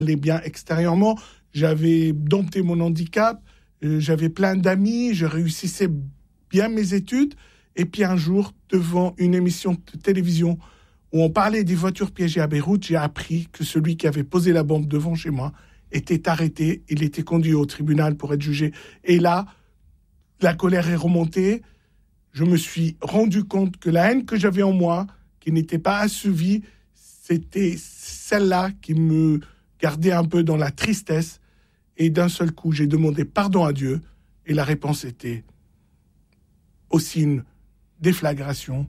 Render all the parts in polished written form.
allait bien extérieurement, j'avais dompté mon handicap, j'avais plein d'amis, je réussissais bien mes études. Et puis un jour, devant une émission de télévision où on parlait des voitures piégées à Beyrouth, j'ai appris que celui qui avait posé la bombe devant chez moi était arrêté. Il était conduit au tribunal pour être jugé. Et là, la colère est remontée. Je me suis rendu compte que la haine que j'avais en moi, qui n'était pas assouvie, c'était celle-là qui me gardait un peu dans la tristesse. Et d'un seul coup, j'ai demandé pardon à Dieu. Et la réponse était aussi une déflagration.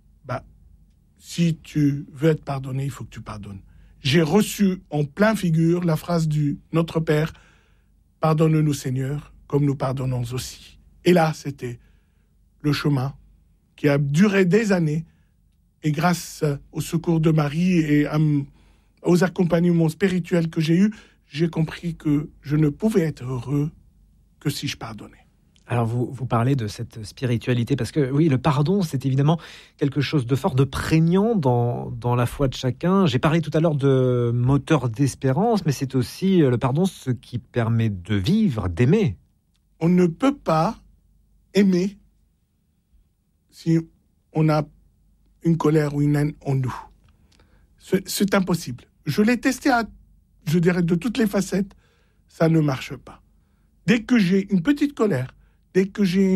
Si tu veux être pardonné, il faut que tu pardonnes. J'ai reçu en plein figure la phrase du Notre Père, « Pardonne-nous Seigneur, comme nous pardonnons aussi ». Et là, c'était le chemin qui a duré des années. Et grâce au secours de Marie et aux accompagnements spirituels que j'ai eus, j'ai compris que je ne pouvais être heureux que si je pardonnais. Alors vous parlez de cette spiritualité, parce que oui, le pardon, c'est évidemment quelque chose de fort, de prégnant dans la foi de chacun. J'ai parlé tout à l'heure de moteur d'espérance, mais c'est aussi le pardon ce qui permet de vivre, d'aimer. On ne peut pas aimer si on a une colère ou une haine en nous. C'est impossible. Je l'ai testé je dirais, de toutes les facettes, ça ne marche pas. Dès que j'ai une petite colère, dès que j'ai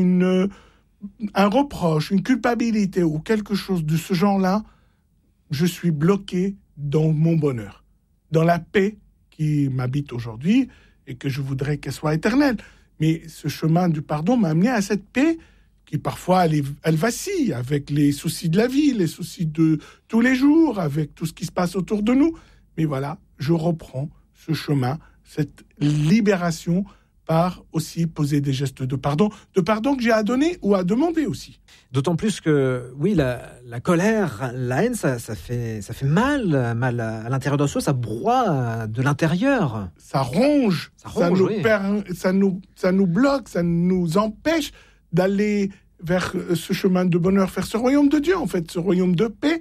un reproche, une culpabilité ou quelque chose de ce genre-là, je suis bloqué dans mon bonheur, dans la paix qui m'habite aujourd'hui et que je voudrais qu'elle soit éternelle. Mais ce chemin du pardon m'a amené à cette paix qui parfois elle vacille avec les soucis de la vie, les soucis de tous les jours, avec tout ce qui se passe autour de nous. Mais voilà, je reprends ce chemin, cette libération par aussi poser des gestes de pardon que j'ai à donner ou à demander aussi. D'autant plus que, oui, la colère, la haine, ça fait mal à l'intérieur de soi, ça broie de l'intérieur. Ça ronge, oui. Ça nous bloque, ça nous empêche d'aller vers ce chemin de bonheur, vers ce royaume de Dieu, en fait, ce royaume de paix.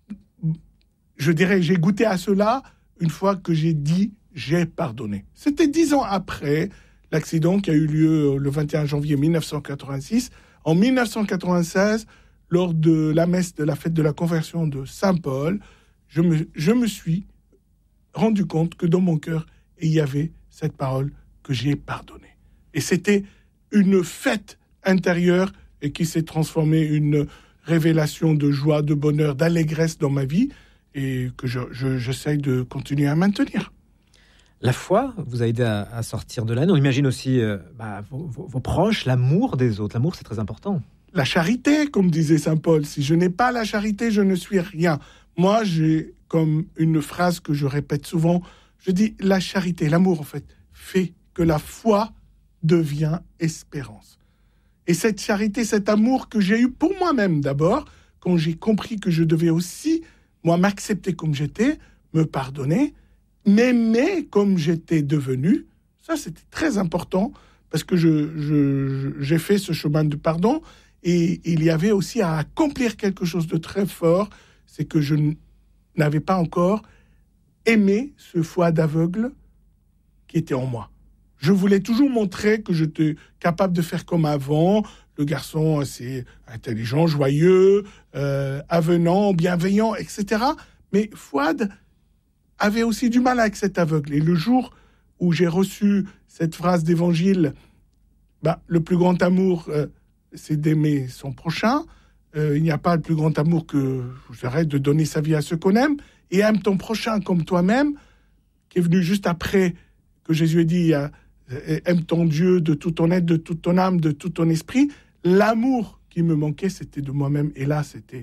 Je dirais, j'ai goûté à cela une fois que j'ai dit « j'ai pardonné ». C'était 10 ans après l'accident qui a eu lieu le 21 janvier 1986. En 1996, lors de la messe de la fête de la conversion de Saint-Paul, je me suis rendu compte que dans mon cœur, il y avait cette parole que j'ai pardonné. Et c'était une fête intérieure et qui s'est transformée en une révélation de joie, de bonheur, d'allégresse dans ma vie et que j'essaye de continuer à maintenir. La foi vous a aidé à sortir de l'âne. On imagine aussi vos proches, l'amour des autres. L'amour, c'est très important. La charité, comme disait saint Paul. Si je n'ai pas la charité, je ne suis rien. Moi, j'ai comme une phrase que je répète souvent. Je dis, la charité, l'amour, en fait, fait que la foi devient espérance. Et cette charité, cet amour que j'ai eu pour moi-même d'abord, quand j'ai compris que je devais aussi, moi, m'accepter comme j'étais, me pardonner, m'aimer comme j'étais devenu, ça c'était très important parce que j'ai fait ce chemin de pardon et il y avait aussi à accomplir quelque chose de très fort, c'est que je n'avais pas encore aimé ce foie d'aveugle qui était en moi. Je voulais toujours montrer que j'étais capable de faire comme avant, le garçon assez intelligent, joyeux, avenant, bienveillant, etc. Mais Fouad avait aussi du mal avec cet aveugle. Et le jour où j'ai reçu cette phrase d'évangile, le plus grand amour, c'est d'aimer son prochain. Il n'y a pas le plus grand amour que, je dirais, de donner sa vie à ceux qu'on aime. Et aime ton prochain comme toi-même, qui est venu juste après que Jésus ait dit aime ton Dieu de tout ton être, de toute ton âme, de tout ton esprit. L'amour qui me manquait, c'était de moi-même. Et là, c'était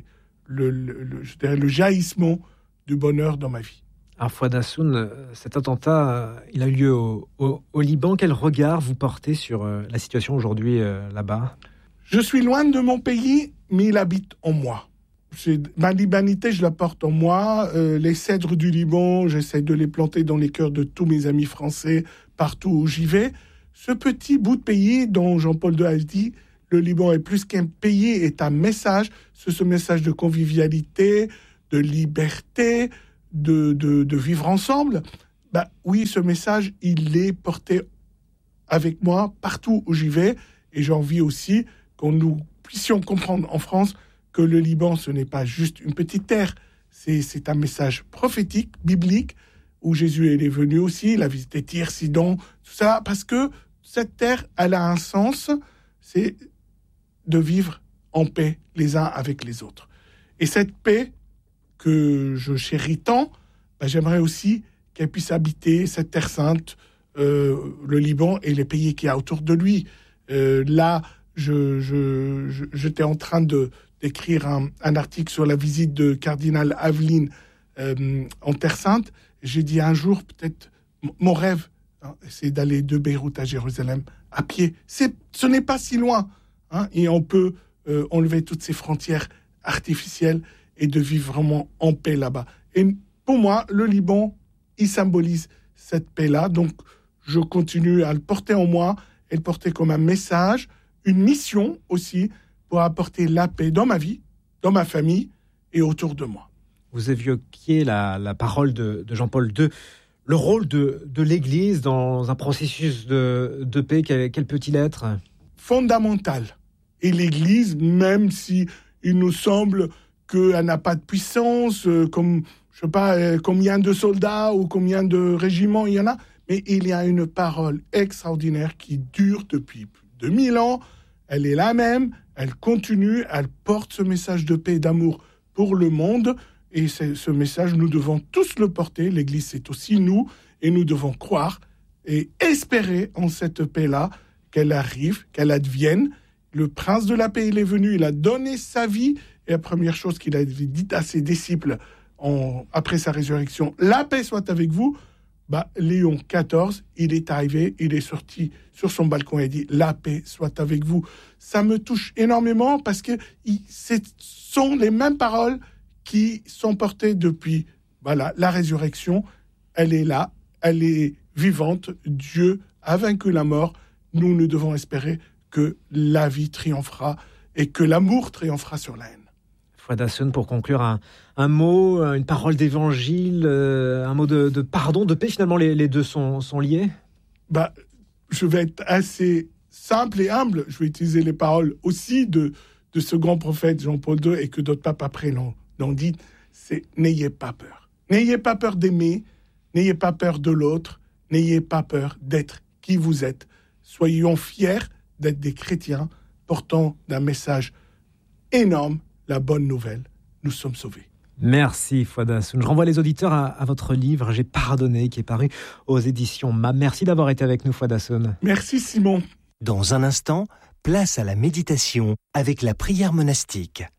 le jaillissement du bonheur dans ma vie. Alors Fouad Hassoun, cet attentat, il a eu lieu au Liban. Quel regard vous portez sur la situation aujourd'hui là-bas ? Je suis loin de mon pays, mais il habite en moi. Ma libanité, je la porte en moi. Les cèdres du Liban, j'essaie de les planter dans les cœurs de tous mes amis français, partout où j'y vais. Ce petit bout de pays dont Jean-Paul II a dit, le Liban est plus qu'un pays, est un message. C'est ce message de convivialité, de liberté, de vivre ensemble. oui, ce message, il est porté avec moi partout où j'y vais. Et j'ai envie aussi qu'on nous puissions comprendre en France que le Liban, ce n'est pas juste une petite terre. C'est un message prophétique, biblique, où Jésus est venu aussi, il a visité Tyr, Sidon, tout ça, parce que cette terre, elle a un sens, c'est de vivre en paix les uns avec les autres. Et cette paix que je chéris tant, j'aimerais aussi qu'elle puisse habiter cette terre sainte, le Liban et les pays qu'il y a autour de lui. Là, j'étais en train d'écrire un article sur la visite de cardinal Aveline en Terre Sainte. J'ai dit un jour, peut-être, mon rêve, c'est d'aller de Beyrouth à Jérusalem à pied. Ce n'est pas si loin. Et on peut enlever toutes ces frontières artificielles et de vivre vraiment en paix là-bas. Et pour moi, le Liban, il symbolise cette paix-là. Donc, je continue à le porter en moi et le porter comme un message, une mission aussi, pour apporter la paix dans ma vie, dans ma famille et autour de moi. Vous évoquiez la parole de Jean-Paul II, le rôle de l'Église dans un processus de paix, quel peut-il être ? Fondamental. Et l'Église, même si il nous semble qu'elle n'a pas de puissance, comme, je sais pas, combien de soldats ou combien de régiments il y en a, mais il y a une parole extraordinaire qui dure depuis plus de 2000 ans. Elle est la même, elle continue, elle porte ce message de paix et d'amour pour le monde. Et ce message, nous devons tous le porter. L'Église, c'est aussi nous. Et nous devons croire et espérer en cette paix-là, qu'elle arrive, qu'elle advienne. Le prince de la paix, il est venu, il a donné sa vie. Et la première chose qu'il a dit à ses disciples après sa résurrection, la paix soit avec vous. Léon XIV, il est arrivé, il est sorti sur son balcon et a dit « La paix soit avec vous ». Ça me touche énormément parce que ce sont les mêmes paroles qui sont portées depuis la résurrection. Elle est là, elle est vivante. Dieu a vaincu la mort. Nous devons espérer que la vie triomphera et que l'amour triomphera sur la haine. Fouad Hassoun, pour conclure, un mot, une parole d'évangile, un mot de pardon, de paix. Finalement, les deux sont liés. Je vais être assez simple et humble. Je vais utiliser les paroles aussi de ce grand prophète Jean-Paul II et que d'autres papes après l'ont dit. C'est « N'ayez pas peur ». N'ayez pas peur d'aimer, n'ayez pas peur de l'autre, n'ayez pas peur d'être qui vous êtes. Soyons fiers d'être des chrétiens portant d'un message énorme, la bonne nouvelle, nous sommes sauvés. Merci Fouad Hassoun. Je renvoie les auditeurs à votre livre « J'ai pardonné » qui est paru aux éditions MAM. Merci d'avoir été avec nous Fouad Hassoun. Merci Simon. Dans un instant, place à la méditation avec la prière monastique.